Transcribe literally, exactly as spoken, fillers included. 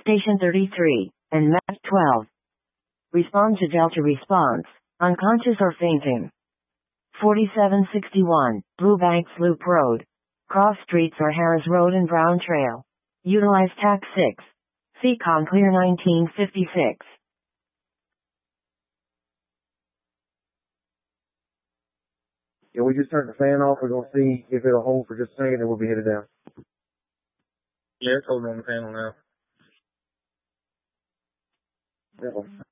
Station thirty-three, and map twelve. Respond to Delta response, unconscious or fainting. forty-seven sixty-one, Blue Banks Loop Road. Cross streets are Harris Road and Brown Trail. Utilize tax six. C COM clear nineteen fifty-six. Yeah, we just turned the fan off. We're going to see if it'll hold for just a second, and we'll be headed down. Yeah, it's holding on the panel now. Yeah.